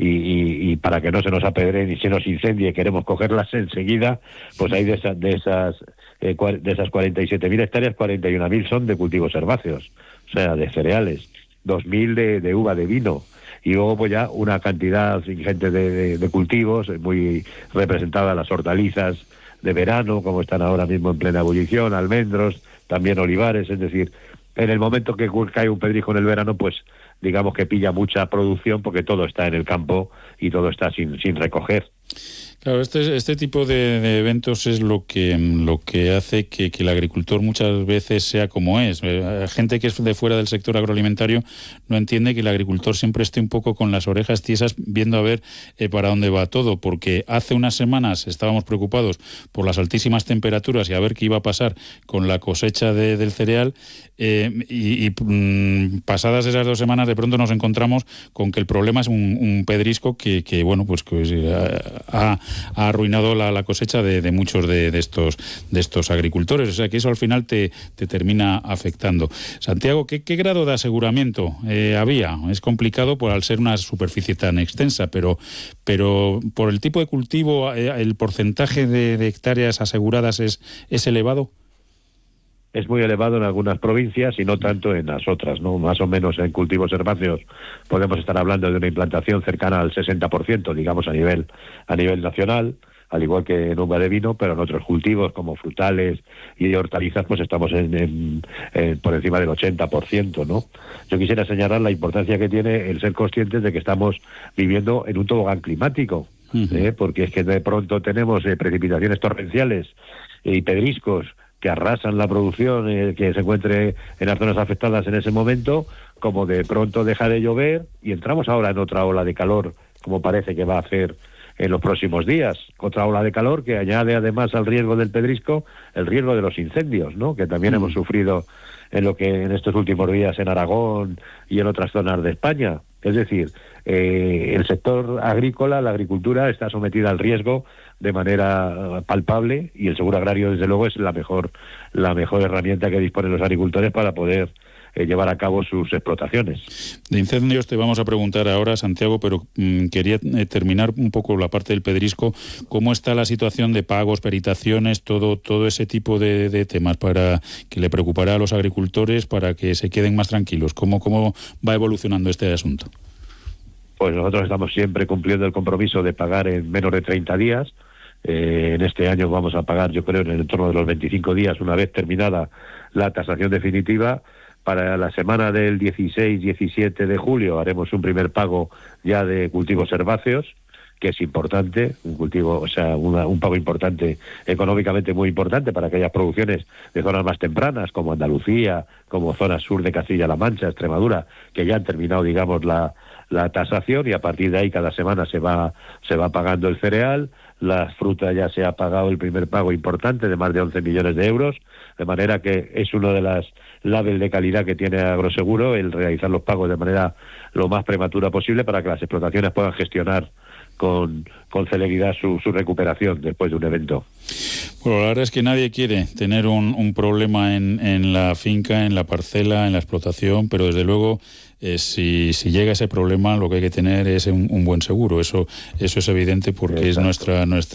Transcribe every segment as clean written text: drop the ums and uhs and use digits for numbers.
y para que no se nos apedreen y se nos incendie, queremos cogerlas enseguida, pues hay de esas 47.000 hectáreas, 41.000 son de cultivos herbáceos, o sea, de cereales, 2.000 de uva de vino, y luego pues ya una cantidad ingente de cultivos, muy representadas las hortalizas de verano, como están ahora mismo en plena ebullición, almendros, también olivares, es decir, en el momento que cae un pedrisco en el verano, pues digamos que pilla mucha producción porque todo está en el campo y todo está sin recoger. Claro, este tipo de eventos es lo que hace que el agricultor muchas veces sea como es. Gente que es de fuera del sector agroalimentario no entiende que el agricultor siempre esté un poco con las orejas tiesas viendo a ver para dónde va todo, porque hace unas semanas estábamos preocupados por las altísimas temperaturas y a ver qué iba a pasar con la cosecha del cereal pasadas esas 2 semanas de pronto nos encontramos con que el problema es un pedrisco que bueno, pues ha arruinado la cosecha de muchos de estos agricultores. O sea que eso al final te termina afectando. Santiago, ¿qué grado de aseguramiento había? Es complicado al ser una superficie tan extensa, pero por el tipo de cultivo, ¿el porcentaje de hectáreas aseguradas es elevado? Es muy elevado en algunas provincias y no tanto en las otras, ¿no? Más o menos en cultivos herbáceos podemos estar hablando de una implantación cercana al 60%, digamos, a nivel nacional, al igual que en uva de vino, pero en otros cultivos como frutales y hortalizas pues estamos por encima del 80%, ¿no? Yo quisiera señalar la importancia que tiene el ser conscientes de que estamos viviendo en un tobogán climático, porque es que de pronto tenemos precipitaciones torrenciales y pedriscos que arrasan la producción que se encuentre en las zonas afectadas en ese momento, como de pronto deja de llover y entramos ahora en otra ola de calor, como parece que va a hacer en los próximos días. Otra ola de calor que añade además al riesgo del pedrisco el riesgo de los incendios, ¿no? Que también hemos sufrido en estos últimos días en Aragón y en otras zonas de España. Es decir, el sector agrícola, la agricultura, está sometida al riesgo de manera palpable y el seguro agrario, desde luego, es la mejor herramienta que disponen los agricultores para poder llevar a cabo sus explotaciones. De incendios te vamos a preguntar ahora, Santiago, pero quería terminar un poco la parte del pedrisco. ¿Cómo está la situación de pagos, peritaciones, todo ese tipo de temas para que le preocupará a los agricultores para que se queden más tranquilos? ¿Cómo va evolucionando este asunto? Pues nosotros estamos siempre cumpliendo el compromiso de pagar en menos de 30 días. En este año vamos a pagar, yo creo, en el entorno de los 25 días, una vez terminada la tasación definitiva. Para la semana del 16-17 de julio haremos un primer pago ya de cultivos herbáceos, que es importante, un pago importante, económicamente muy importante para aquellas producciones de zonas más tempranas, como Andalucía, como zonas sur de Castilla-La Mancha, Extremadura, que ya han terminado, digamos, la tasación, y a partir de ahí cada semana se va pagando el cereal. Las frutas ya se ha pagado el primer pago importante de más de 11 millones de euros, de manera que es una de las labels de calidad que tiene Agroseguro, el realizar los pagos de manera lo más prematura posible para que las explotaciones puedan gestionar con celeridad su recuperación después de un evento. Bueno, la verdad es que nadie quiere tener un problema en la finca, en la parcela, en la explotación, pero desde luego si llega ese problema, lo que hay que tener es un buen seguro. Eso es evidente porque Exacto.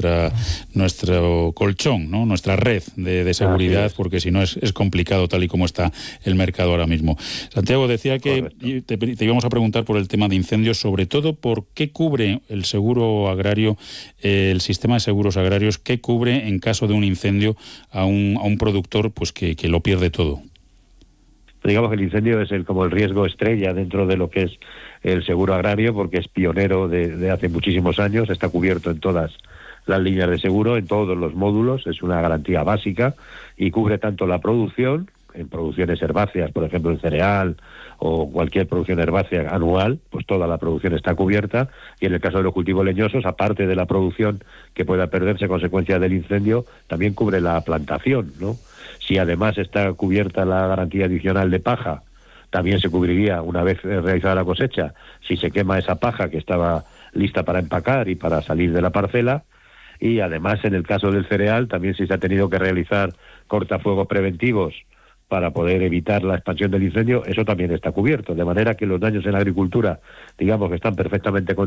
es nuestro colchón, ¿no? Nuestra red de seguridad, porque si no es complicado tal y como está el mercado ahora mismo. Santiago, decía que te íbamos a preguntar por el tema de incendios, sobre todo por qué cubre el seguro agrario, el sistema de seguros agrarios, qué cubre en caso de un incendio a un productor pues que lo pierde todo. Digamos que el incendio es como el riesgo estrella dentro de lo que es el seguro agrario, porque es pionero de hace muchísimos años, está cubierto en todas las líneas de seguro, en todos los módulos, es una garantía básica y cubre tanto la producción, en producciones herbáceas, por ejemplo el cereal o cualquier producción herbácea anual, pues toda la producción está cubierta, y en el caso de los cultivos leñosos, aparte de la producción que pueda perderse a consecuencia del incendio, también cubre la plantación, ¿no? Si además está cubierta la garantía adicional de paja, también se cubriría una vez realizada la cosecha, si se quema esa paja que estaba lista para empacar y para salir de la parcela. Y además, en el caso del cereal, también si se ha tenido que realizar cortafuegos preventivos para poder evitar la expansión del incendio, eso también está cubierto. De manera que los daños en la agricultura, digamos que están perfectamente